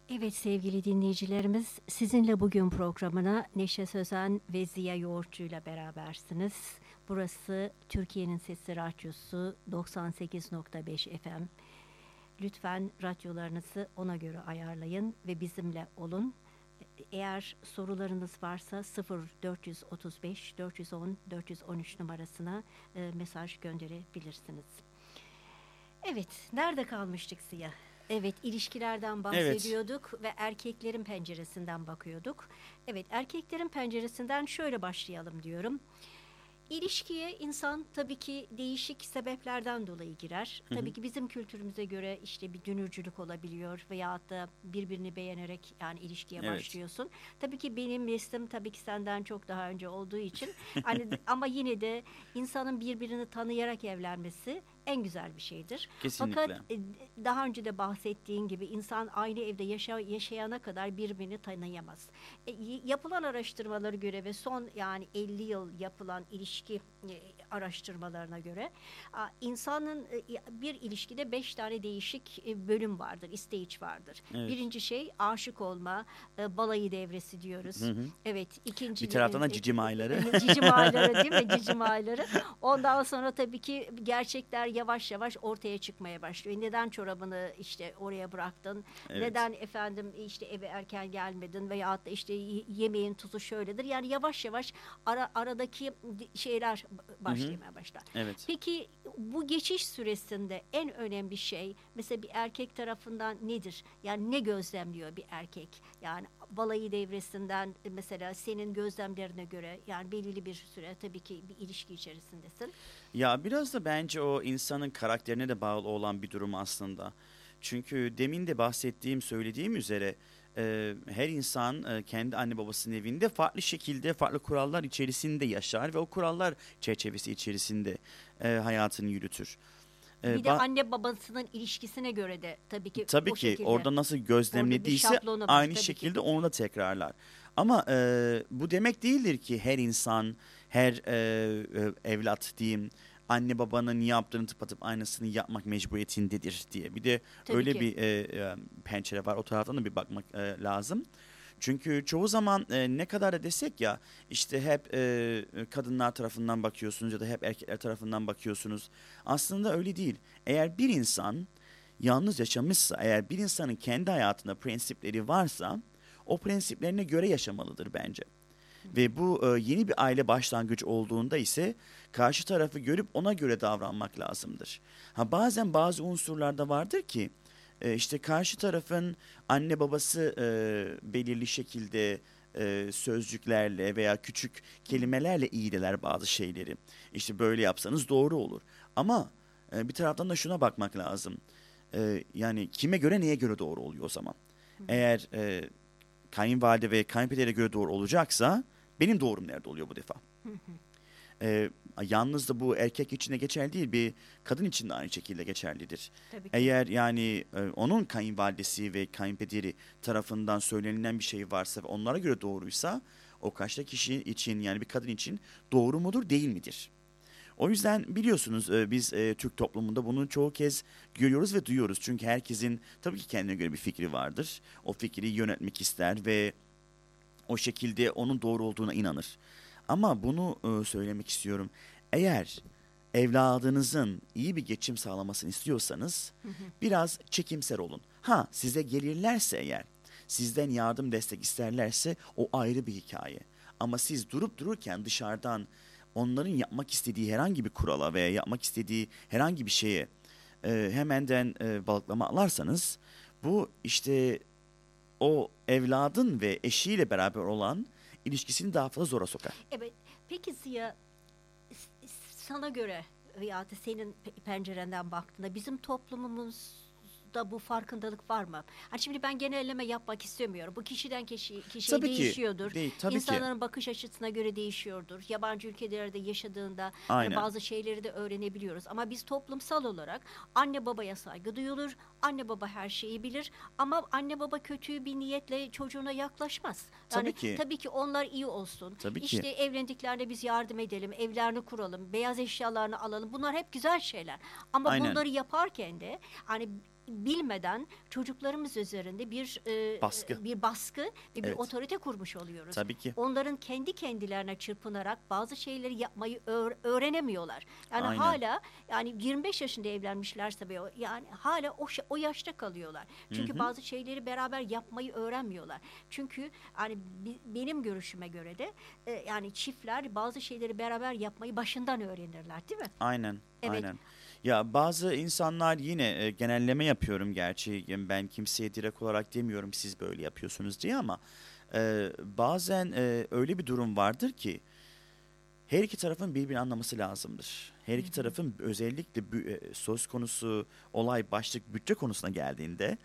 Evet sevgili dinleyicilerimiz, sizinle bugün programına Neşe Sözen ve Ziya Yoğurtçu ile berabersiniz. Burası Türkiye'nin Sesi Radyosu 98.5 FM. Lütfen radyolarınızı ona göre ayarlayın ve bizimle olun. Eğer sorularınız varsa 0435 410 413 numarasına mesaj gönderebilirsiniz. Evet, nerede kalmıştık Ziya? Evet, ilişkilerden Evet. bahsediyorduk ve erkeklerin penceresinden bakıyorduk. Evet, erkeklerin penceresinden şöyle başlayalım diyorum. İlişkiye insan tabii ki değişik sebeplerden dolayı girer. Hı Tabii hı. ki bizim kültürümüze göre işte bir dünürcülük olabiliyor veyahut da birbirini beğenerek yani ilişkiye Evet. başlıyorsun. Tabii ki benim neslim tabii ki senden çok daha önce olduğu için hani ama yine de insanın birbirini tanıyarak evlenmesi en güzel bir şeydir. Fakat Kesinlikle. daha önce de bahsettiğin gibi insan aynı evde yaşayana kadar birbirini tanıyamaz. Yapılan araştırmalara göre ve son yani 50 yıl yapılan ilişki araştırmalarına göre insanın bir ilişkide 5 tane değişik bölüm vardır, stage vardır. Evet. Birinci şey aşık olma, balayı devresi diyoruz. Hı hı. Evet, Bir ikinci taraftan da cicim ayları. cicim ayları değil mi? Cicim ayları. Ondan sonra tabii ki gerçekler yavaş yavaş ortaya çıkmaya başlıyor. Neden çorabını işte oraya bıraktın? Evet. Neden efendim işte eve erken gelmedin veyahut da işte yemeğin tuzu şöyledir. Yani yavaş yavaş aradaki şeyler Hı hı. başlamaya başlar. Evet. Peki bu geçiş süresinde en önemli şey mesela bir erkek tarafından nedir? Yani ne gözlemliyor bir erkek? Yani balayı devresinden mesela senin gözlemlerine göre yani belirli bir süre tabii ki bir ilişki içerisindesin. Ya biraz da bence o insanın karakterine de bağlı olan bir durum aslında. Çünkü demin de söylediğim üzere her insan kendi anne babasının evinde farklı şekilde, farklı kurallar içerisinde yaşar ve o kurallar çerçevesi içerisinde hayatını yürütür. E, Bir de ba- anne babasının ilişkisine göre de tabii ki Tabii o ki şekilde. orada nasıl Orada bir gözlemlediyse şablonu var aynı tabii ki. şekilde onu da tekrarlar. Ama bu demek değildir ki her insan, her evlat diyeyim, anne babanın yaptığını tıpatıp aynısını yapmak mecburiyetindedir diye. Bir de Tabii öyle ki. bir pencere var. O taraftan da bir bakmak lazım. Çünkü çoğu zaman ne kadar da desek ya işte hep kadınlar tarafından bakıyorsunuz ya da hep erkekler tarafından bakıyorsunuz. Aslında öyle değil. Eğer bir insan yalnız yaşamışsa, eğer bir insanın kendi hayatında prensipleri varsa o prensiplerine göre yaşamalıdır bence. Ve bu yeni bir aile başlangıcı olduğunda ise karşı tarafı görüp ona göre davranmak lazımdır. Ha bazen bazı unsurlarda vardır ki işte karşı tarafın anne babası belirli şekilde sözcüklerle veya küçük kelimelerle iyiler bazı şeyleri. İşte böyle yapsanız doğru olur. Ama bir taraftan da şuna bakmak lazım. Yani kime göre neye göre doğru oluyor o zaman? Eğer kayınvalide ve kayınpedere göre doğru olacaksa benim doğrum nerede oluyor bu defa? Ee, Yalnız da bu erkek için de geçerli değil, bir kadın için de aynı şekilde geçerlidir. Tabii ki. Eğer yani onun kayınvalidesi ve kayınpederi tarafından söylenilen bir şey varsa ve onlara göre doğruysa o karşı kişi için yani bir kadın için doğru mudur değil midir? O yüzden biliyorsunuz biz Türk toplumunda bunu çoğu kez görüyoruz ve duyuyoruz. Çünkü herkesin tabii ki kendine göre bir fikri vardır. O fikri yönetmek ister ve o şekilde onun doğru olduğuna inanır. Ama bunu söylemek istiyorum. Eğer evladınızın iyi bir geçim sağlamasını istiyorsanız biraz çekimser olun. Ha size gelirlerse eğer, sizden yardım destek isterlerse o ayrı bir hikaye. Ama siz durup dururken dışarıdan onların yapmak istediği herhangi bir kurala veya yapmak istediği herhangi bir şeye hemenden balıklama alarsanız bu işte o evladın ve eşiyle beraber olan ilişkisini daha fazla zora sokar. Evet. Peki Ziya sana göre veya da senin pencerenden baktığında bizim toplumumuzda bu farkındalık var mı? Hani şimdi ben genelleme yapmak istemiyorum. Bu kişiden kişiye Tabii ki değişiyordur. değil, tabii ki. İnsanların bakış açısına göre değişiyordur. Yabancı ülkelerde yaşadığında hani Aynen. bazı şeyleri de öğrenebiliyoruz. Ama biz toplumsal olarak anne babaya saygı duyulur. Anne baba her şeyi bilir. Ama anne baba kötü bir niyetle çocuğuna yaklaşmaz. Tabii Yani ki. tabii ki onlar iyi olsun. Tabii ki. İşte evlendiklerinde biz yardım edelim, evlerini kuralım, beyaz eşyalarını alalım. Bunlar hep güzel şeyler. Ama Aynen. bunları yaparken de hani bilmeden çocuklarımız üzerinde Baskı. bir baskı ve bir Evet. otorite kurmuş oluyoruz. Tabii ki. Onların kendi kendilerine çırpınarak bazı şeyleri yapmayı öğrenemiyorlar. Yani Aynen. hala, yani 25 yaşında evlenmişlerse ve yani hala o yaşta kalıyorlar. Çünkü bazı şeyleri beraber yapmayı öğrenmiyorlar. Çünkü hani benim görüşüme göre de yani çiftler bazı şeyleri beraber yapmayı başından öğrenirler, değil mi? Aynen. Evet. Aynen. Ya bazı insanlar yine genelleme yapıyorum gerçi. Yani ben kimseye direkt olarak demiyorum siz böyle yapıyorsunuz diye ama bazen öyle bir durum vardır ki her iki tarafın birbirini anlaması lazımdır. Her iki tarafın özellikle söz konusu olay başlık bütçe konusuna geldiğinde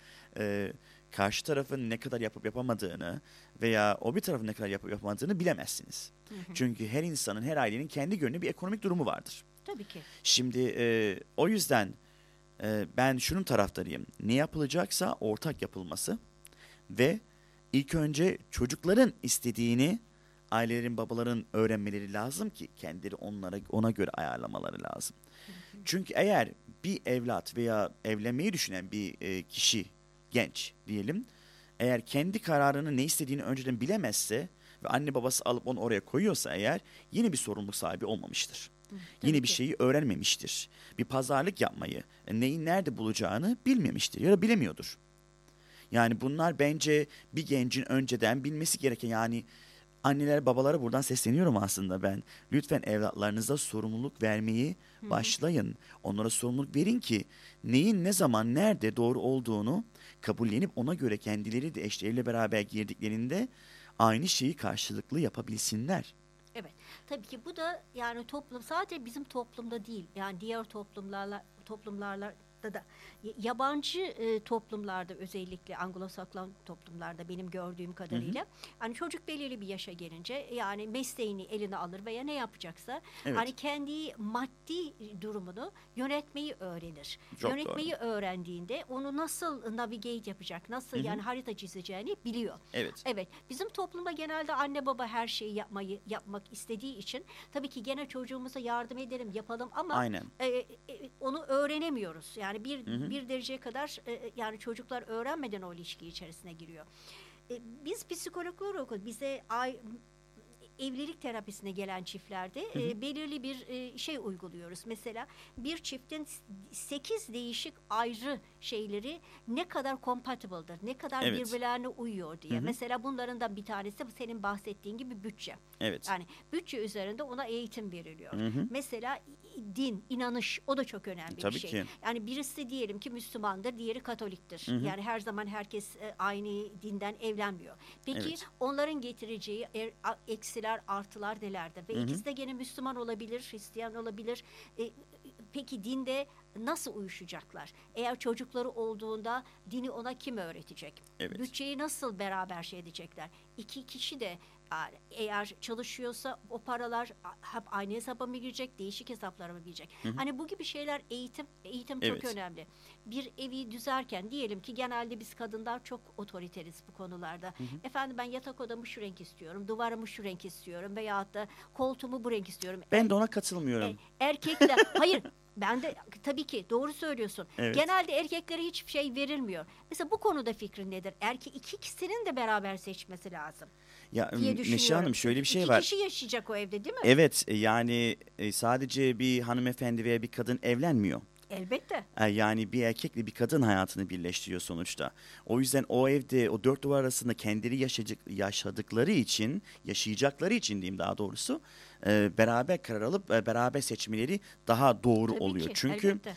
karşı tarafın ne kadar yapıp yapamadığını veya o bir tarafın ne kadar yapıp yapamadığını bilemezsiniz. Çünkü her insanın, her ailenin kendi yönlü bir ekonomik durumu vardır. Tabii ki. Şimdi o yüzden ben şunun taraftarıyım. Ne yapılacaksa ortak yapılması ve ilk önce çocukların istediğini ailelerin, babaların öğrenmeleri lazım ki kendileri ona göre ayarlamaları lazım. Çünkü eğer bir evlat veya evlenmeyi düşünen bir kişi, genç diyelim, eğer kendi kararını ne istediğini önceden bilemezse ve anne babası alıp onu oraya koyuyorsa eğer yine bir sorumluluk sahibi olmamıştır. Yine Tabii bir ki. şeyi öğrenmemiştir. Bir pazarlık yapmayı, neyi nerede bulacağını bilmemiştir ya da bilemiyordur. Yani bunlar bence bir gencin önceden bilmesi gereken, yani anneler babalara buradan sesleniyorum aslında ben. Lütfen evlatlarınıza sorumluluk vermeyi başlayın. Onlara sorumluluk verin ki neyin ne zaman nerede doğru olduğunu kabullenip ona göre kendileri de eşleriyle beraber girdiklerinde aynı şeyi karşılıklı yapabilsinler. Evet. Tabii ki bu da yani sadece bizim toplumda değil. Yani diğer toplumlarla da yabancı toplumlarda, özellikle Anglo-Sakson toplumlarda benim gördüğüm kadarıyla hani çocuk belirli bir yaşa gelince yani mesleğini eline alır veya ne yapacaksa Evet. hani kendi maddi durumunu yönetmeyi öğrenir. Çok Yönetmeyi öğrendiğinde onu nasıl navigate yapacak, nasıl yani harita çizeceğini biliyor. Evet. Evet, bizim toplumda genelde anne baba her şeyi yapmak istediği için tabii ki gene çocuğumuza yardım edelim, yapalım ama Aynen. onu öğrenemiyoruz. Yani bir dereceye kadar yani çocuklar öğrenmeden o ilişki içerisine giriyor. Biz psikologlar okuduk. Bize evlilik terapisine gelen çiftlerde belirli bir şey uyguluyoruz. Mesela bir çiftin 8 değişik ayrı şeyleri ne kadar compatible'dır, ne kadar Evet. birbirlerine uyuyor diye. Mesela bunlardan bir tanesi senin bahsettiğin gibi bütçe. Evet. Yani bütçe üzerinde ona eğitim veriliyor. Mesela din, inanış, o da çok önemli Tabii bir şey. ki. Yani birisi diyelim ki Müslümandır, diğeri Katoliktir. Yani her zaman herkes aynı dinden evlenmiyor. Peki Evet. onların getireceği eksiler, artılar nelerdir? Ve ikisi de gene Müslüman olabilir, Hristiyan olabilir. Peki dinde nasıl uyuşacaklar? Eğer çocukları olduğunda dini ona kim öğretecek? Evet. Bütçeyi nasıl beraber şey edecekler? İki kişi de eğer çalışıyorsa o paralar hep aynı hesaba mı girecek, değişik hesaplara mı girecek? Hani bu gibi şeyler eğitim çok Evet. önemli. Bir evi düzerken diyelim ki genelde biz kadınlar çok otoriteriz bu konularda. Efendim ben yatak odamı şu renk istiyorum, duvarımı şu renk istiyorum veyahut da koltuğumu bu renk istiyorum. Ben de ona katılmıyorum. Erkekler hayır, ben de tabii ki doğru söylüyorsun. Evet. Genelde erkeklere hiçbir şey verilmiyor. Mesela bu konuda fikrin nedir? İkisinin de beraber seçmesi lazım Ya diye Neşe düşünüyorum. Hanım, şöyle bir şey İki var. kişi yaşayacak o evde, değil mi? Evet, yani sadece bir hanımefendi veya bir kadın evlenmiyor. Elbette. Yani bir erkekle bir kadın hayatını birleştiriyor sonuçta. O yüzden o evde o dört duvar arasında kendileri yaşadıkları için, yaşayacakları için diyeyim daha doğrusu, beraber karar alıp beraber seçmeleri daha doğru Tabii oluyor. ki, Çünkü elbette.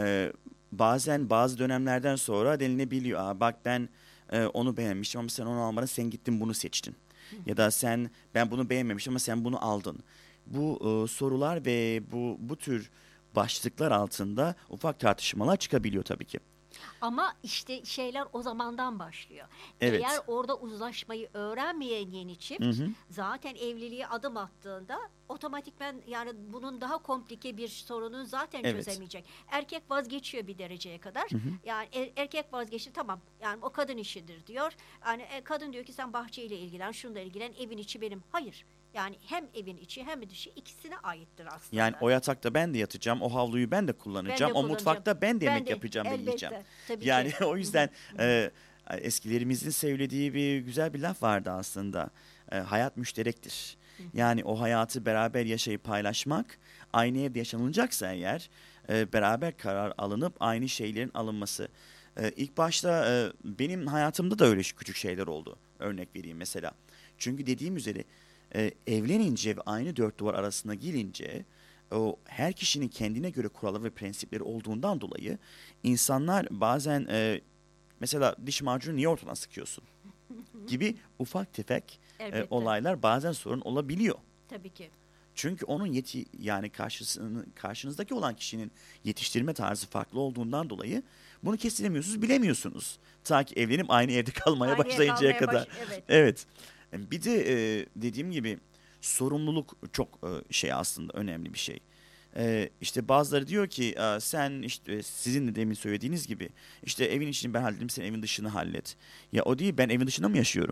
bazen bazı dönemlerden sonra denilebiliyor. Bak ben onu beğenmiştim ama sen onu almadın, sen gittin bunu seçtin. Ya da ben bunu beğenmemiştim ama sen bunu aldın. Bu sorular ve bu tür başlıklar altında ufak tartışmalar çıkabiliyor tabii ki. Ama işte şeyler o zamandan başlıyor. Evet. Eğer orada uzlaşmayı öğrenmeyen yeni çift zaten evliliğe adım attığında otomatikman yani bunun daha komplike bir sorunu zaten Evet. çözemeyecek. Erkek vazgeçiyor bir dereceye kadar. Yani erkek vazgeçti, tamam yani o kadın işidir diyor. Yani kadın diyor ki sen bahçeyle ilgilen, şununla ilgilen, evin içi benim. Hayır. Yani hem evin içi hem dışı ikisine aittir aslında. Yani o yatakta ben de yatacağım, o havluyu ben de kullanacağım, o kullanacağım. mutfakta ben de Ben yemek de yapacağım ve yiyeceğim. elbette tabii Yani ki. o yüzden eskilerimizin söylediği bir güzel bir laf vardı aslında. Hayat müşterektir. Yani o hayatı beraber yaşayıp paylaşmak, aynı evde yaşanılacaksa eğer beraber karar alınıp aynı şeylerin alınması. İlk başta benim hayatımda da öyle küçük şeyler oldu. Örnek vereyim mesela. Çünkü dediğim üzere evlenince ve aynı dört duvar arasına girince o her kişinin kendine göre kuralları ve prensipleri olduğundan dolayı insanlar bazen mesela diş macunu niye ortadan sıkıyorsun gibi ufak tefek Elbette. olaylar bazen sorun olabiliyor. Tabii ki. Çünkü onun yani karşınızdaki olan kişinin yetiştirme tarzı farklı olduğundan dolayı bunu kestiremiyorsunuz, bilemiyorsunuz. Ta ki evlenip aynı evde kalmaya Aynı başlayıncaya kalmaya kadar. evet. Evet. Bir de dediğim gibi sorumluluk çok aslında önemli bir şey. İşte bazıları diyor ki sen işte sizin de demin söylediğiniz gibi işte evin içini ben hallederim, sen evin dışını hallet. Ya o değil, ben evin dışında mı yaşıyorum?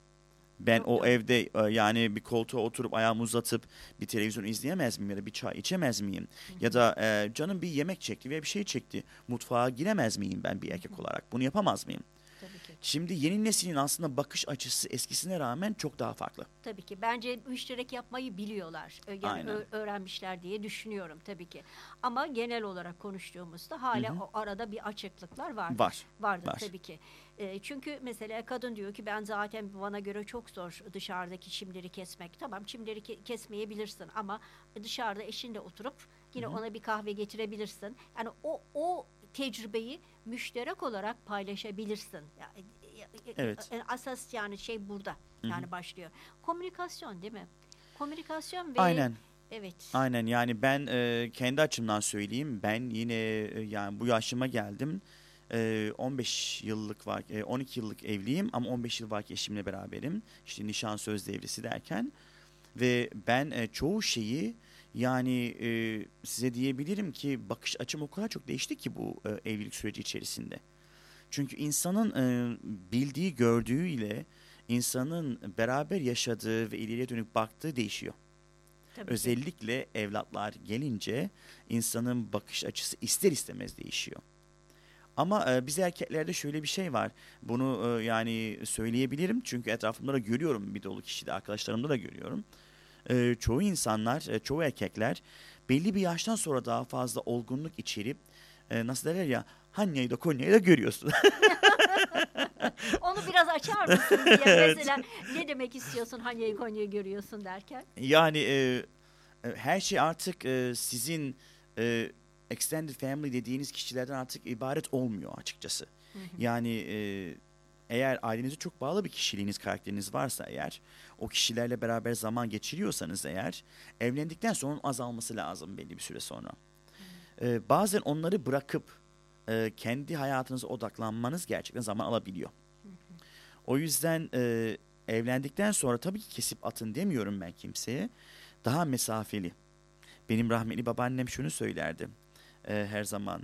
Ben Çok o doğru. evde yani bir koltuğa oturup ayağımı uzatıp bir televizyon izleyemez miyim ya da bir çay içemez miyim? Ya da canım bir yemek çekti veya bir şey çekti. Mutfağa giremez miyim ben bir erkek olarak? Bunu yapamaz mıyım? Tabii ki. Şimdi yeni neslin aslında bakış açısı eskisine rağmen çok daha farklı. Tabii ki. Bence müşterek yapmayı biliyorlar. Yani Aynen. öğrenmişler diye düşünüyorum tabii ki. Ama genel olarak konuştuğumuzda hala o arada bir açıklıklar vardır. Var. Vardır Var. tabii ki. Çünkü mesela kadın diyor ki ben zaten bana göre çok zor dışarıdaki çimleri kesmek. Tamam, çimleri kesmeyebilirsin ama dışarıda eşinle oturup yine ona bir kahve getirebilirsin. Yani o tecrübeyi müşterek olarak paylaşabilirsin. Yani, Evet. asas yani şey burada yani başlıyor. Komünikasyon değil mi? Komünikasyon ve Aynen. evet. Aynen, yani ben kendi açımdan söyleyeyim. Ben yine yani bu yaşıma geldim. 15 yıllık var, 12 yıllık evliyim ama 15 yıl var ki eşimle beraberim. İşte nişan söz devresi derken ve ben çoğu şeyi yani size diyebilirim ki bakış açım o kadar çok değişti ki bu evlilik süreci içerisinde. Çünkü insanın bildiği, gördüğü ile insanın beraber yaşadığı ve ileriye dönük baktığı değişiyor. Tabii ki. Özellikle evlatlar gelince insanın bakış açısı ister istemez değişiyor. Ama biz erkeklerde şöyle bir şey var. Bunu yani söyleyebilirim çünkü etrafımda da görüyorum, bir dolu kişide, arkadaşlarımda da görüyorum. Çoğu insanlar, çoğu erkekler belli bir yaştan sonra daha fazla olgunluk içerip nasıl derler ya, Hanya'yı da Konya'yı da görüyorsun. Onu biraz açar mısın diye Evet. mesela ne demek istiyorsun Hanya'yı Konya'yı görüyorsun derken? Yani her şey artık sizin extended family dediğiniz kişilerden artık ibaret olmuyor açıkçası. Yani eğer ailenize çok bağlı bir kişiliğiniz, karakteriniz varsa eğer, o kişilerle beraber zaman geçiriyorsanız eğer, evlendikten sonra onun azalması lazım belli bir süre sonra. Bazen onları bırakıp kendi hayatınıza odaklanmanız gerçekten zaman alabiliyor. O yüzden evlendikten sonra tabii ki kesip atın demiyorum ben kimseye. Daha mesafeli. Benim rahmetli babaannem şunu söylerdi her zaman.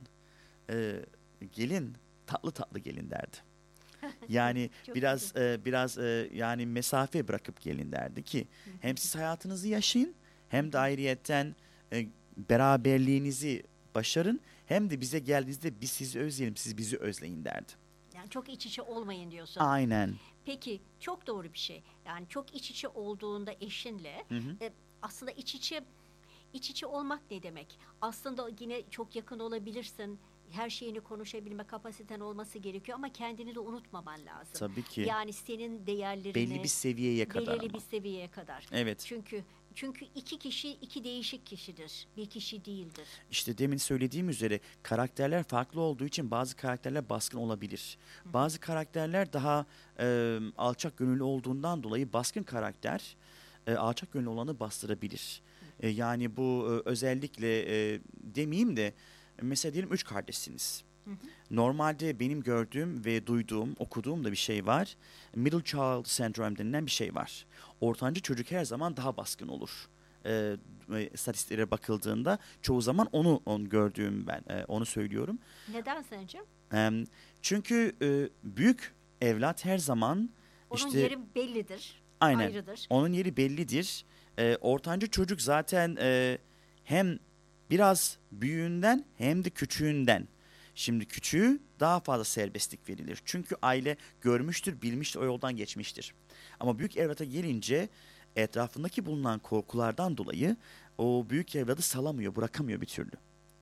Gelin tatlı tatlı gelin derdi. Yani Çok biraz yani mesafe bırakıp gelin derdi ki hem siz hayatınızı yaşayın hem de ayrıyetten beraberliğinizi başarın, hem de bize geldiğinizde biz sizi özleyelim, siz bizi özleyin derdi. Yani çok iç içe olmayın diyorsun. Aynen. Peki çok doğru bir şey. Yani çok iç içe olduğunda eşinle aslında iç içe olmak ne demek? Aslında yine çok yakın olabilirsin. Her şeyini konuşabilme kapasiten olması gerekiyor ama kendini de unutmaman lazım. Tabii ki. Yani senin değerlerini Belli bir seviyeye kadar belirli ama. bir seviyeye kadar. Evet. Çünkü iki kişi iki değişik kişidir. Bir kişi değildir. İşte demin söylediğim üzere karakterler farklı olduğu için bazı karakterler baskın olabilir. Bazı karakterler daha alçak gönüllü olduğundan dolayı baskın karakter alçak gönüllü olanı bastırabilir. Yani bu özellikle demeyeyim de mesela diyelim 3 kardeşsiniz. Normalde benim gördüğüm ve duyduğum, okuduğum da bir şey var. Middle Child Syndrome denilen bir şey var. Ortancı çocuk her zaman daha baskın olur. İstatistiklere bakıldığında çoğu zaman onu gördüğüm ben, onu söylüyorum. Neden sence? Çünkü büyük evlat her zaman Onun işte yeri bellidir. Aynen. ayrıdır. Onun yeri bellidir. Ortanca çocuk zaten hem biraz büyüğünden hem de küçüğünden. Şimdi küçüğü daha fazla serbestlik verilir. Çünkü aile görmüştür, bilmiştir, o yoldan geçmiştir. Ama büyük evlata gelince etrafındaki bulunan korkulardan dolayı o büyük evladı salamıyor, bırakamıyor bir türlü.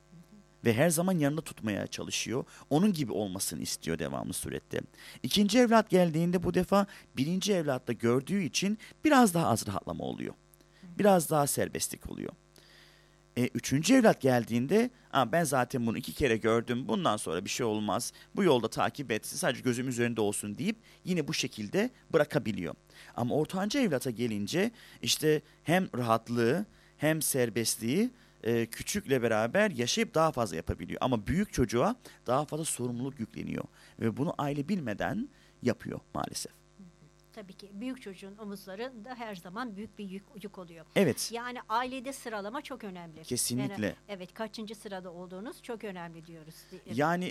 Ve her zaman yanında tutmaya çalışıyor. Onun gibi olmasını istiyor devamlı surette. İkinci evlat geldiğinde bu defa birinci evlatta gördüğü için biraz daha az rahatlama oluyor. Biraz daha serbestlik oluyor. Üçüncü evlat geldiğinde ben zaten bunu 2 kere gördüm, bundan sonra bir şey olmaz, bu yolda takip etsin, sadece gözüm üzerinde olsun deyip yine bu şekilde bırakabiliyor. Ama ortanca evlata gelince işte hem rahatlığı hem serbestliği küçükle beraber yaşayıp daha fazla yapabiliyor. Ama büyük çocuğa daha fazla sorumluluk yükleniyor ve bunu aile bilmeden yapıyor maalesef. Tabii ki büyük çocuğun omuzlarında her zaman büyük bir yük oluyor. Evet, Yani ailede sıralama çok önemli. kesinlikle. Yani, evet, kaçıncı sırada olduğunuz çok önemli diyoruz. Yani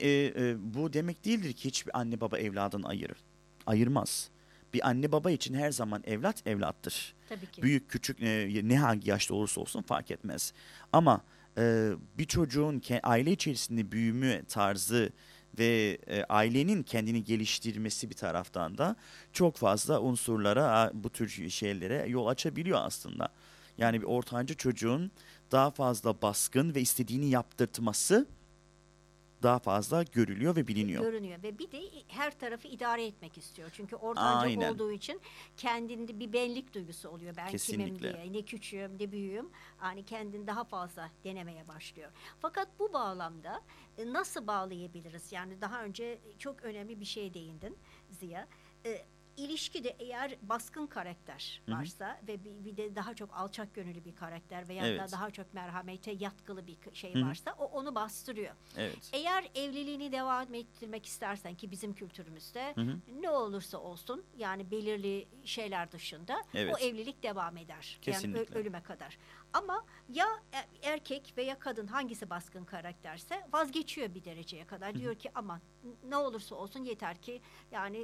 bu demek değildir ki hiçbir anne baba evladını ayırır. Ayırmaz. Bir anne baba için her zaman evlat evlattır. Tabii ki. Büyük küçük ne hangi yaşta olursa olsun fark etmez. Ama bir çocuğun aile içerisinde büyüme tarzı ve ailenin kendini geliştirmesi bir taraftan da çok fazla unsurlara, bu tür şeylere yol açabiliyor aslında. Yani bir ortanca çocuğun daha fazla baskın ve istediğini yaptırtması daha fazla görülüyor ve biliniyor. Görünüyor ve bir de her tarafı idare etmek istiyor. Çünkü ortanca Aynen. olduğu için kendinde bir benlik duygusu oluyor. Ben kimim Kesinlikle. diye, ne küçüğüm ne büyüğüm. Yani kendini daha fazla denemeye başlıyor. Fakat bu bağlamda nasıl bağlayabiliriz? Yani daha önce çok önemli bir şeye değindin Ziya. İlişkide eğer baskın karakter Hı hı. varsa ve bir de daha çok alçak gönüllü bir karakter veya da Evet. daha çok merhamete yatkılı bir şey Hı hı. varsa o onu bastırıyor. Evet. Eğer evliliğini devam ettirmek istersen ki bizim kültürümüzde Hı hı. ne olursa olsun yani belirli şeyler dışında Evet. o evlilik devam eder. Yani Kesinlikle. ölüme kadar. Ama ya erkek veya kadın hangisi baskın karakterse vazgeçiyor bir dereceye kadar. Diyor ki aman ne olursa olsun yeter ki yani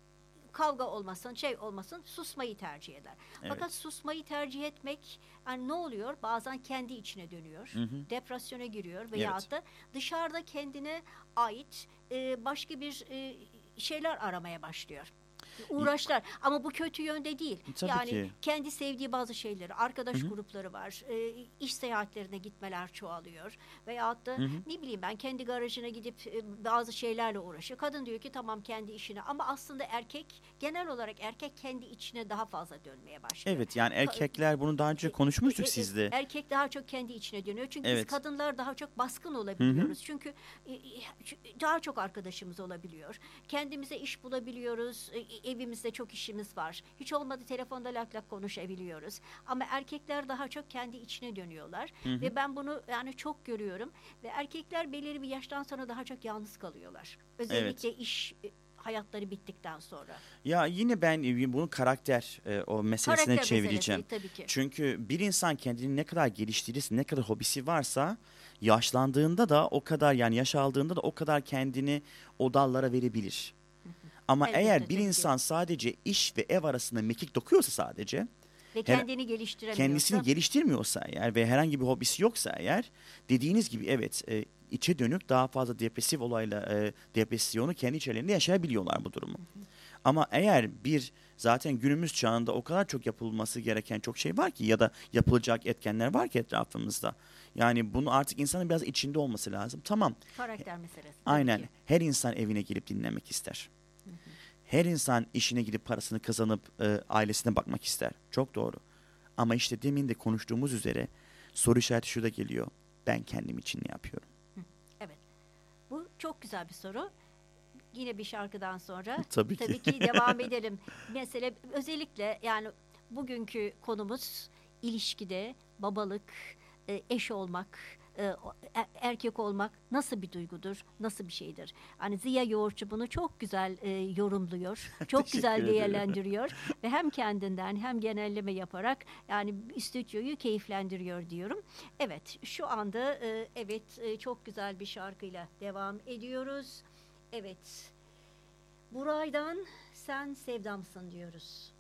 kavga olmasın, şey olmasın, susmayı tercih eder. Evet. Fakat susmayı tercih etmek yani ne oluyor? Bazen kendi içine dönüyor. Hı hı. Depresyona giriyor veyahut Evet. da dışarıda kendine ait başka bir şeyler aramaya başlıyor. Uğraşlar ama bu kötü yönde değil. Tabii Yani ki. kendi sevdiği bazı şeyleri, Hı arkadaş hı. grupları var, iş seyahatlerine gitmeler çoğalıyor. Veyahut da Hı hı. ne bileyim ben kendi garajına gidip bazı şeylerle uğraşıyor. Kadın diyor ki tamam kendi işine ama aslında erkek genel olarak erkek kendi içine daha fazla dönmeye başlıyor. Evet, yani erkekler bunu daha önce konuşmuştuk sizle. Erkek daha çok kendi içine dönüyor. Çünkü biz Evet. kadınlar daha çok baskın Hı hı. olabiliyoruz. Çünkü daha çok arkadaşımız olabiliyor. Kendimize iş bulabiliyoruz. Evimizde çok işimiz var. Hiç olmadı telefonda lak lak konuşabiliyoruz. Ama erkekler daha çok kendi içine dönüyorlar. Hı hı. Ve ben bunu yani çok görüyorum. Ve erkekler belirli bir yaştan sonra daha çok yalnız kalıyorlar. Özellikle iş hayatları bittikten sonra. Ya yine ben bunu karakter o meselesine Karakter çevireceğim. meselesi tabii ki. Çünkü bir insan kendini ne kadar geliştirirse, ne kadar hobisi varsa yaşlandığında da o kadar, yani yaş aldığında da o kadar kendini o dallara verebilir. Ama Elbette, eğer bir tabii ki. insan sadece iş ve ev arasında mekik dokuyorsa sadece, Ve kendini geliştiremiyorsa. kendisini geliştirmiyorsa eğer ve herhangi bir hobisi yoksa eğer, dediğiniz gibi evet, içe dönük daha fazla depresif depresyonu kendi içlerinde yaşayabiliyorlar bu durumu. Ama eğer zaten günümüz çağında o kadar çok yapılması gereken çok şey var ki ya da yapılacak etkenler var ki etrafımızda. Yani bunu artık insanın biraz içinde olması lazım. Tamam. Karakter meselesi. Tabii Aynen. ki. Her insan evine gelip dinlemek ister. Her insan işine gidip parasını kazanıp ailesine bakmak ister. Çok doğru. Ama işte demin de konuştuğumuz üzere soru işareti şurada geliyor. Ben kendim için ne yapıyorum? Evet. Bu çok güzel bir soru. Yine bir şarkıdan sonra Tabii ki. devam edelim. Mesela özellikle yani bugünkü konumuz ilişkide babalık, eş olmak, erkek olmak nasıl bir duygudur, nasıl bir şeydir? Hani Ziya Yoğurtçu bunu çok güzel yorumluyor, çok güzel Teşekkür ederim. değerlendiriyor ve hem kendinden hem genelleme yaparak yani stüdyoyu keyiflendiriyor diyorum. Evet, şu anda çok güzel bir şarkıyla devam ediyoruz. Evet, Buray'dan Sen Sevdamsın diyoruz.